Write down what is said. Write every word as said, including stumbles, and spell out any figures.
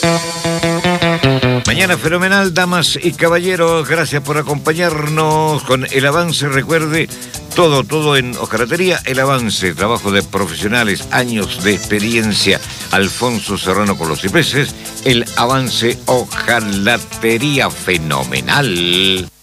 Mañana fenomenal, damas y caballeros. Gracias por acompañarnos con El Avance. Recuerde, todo, todo en hojalatería. El Avance, trabajo de profesionales, años de experiencia. Alfonso Serrano con los cipreses. El Avance, hojalatería fenomenal.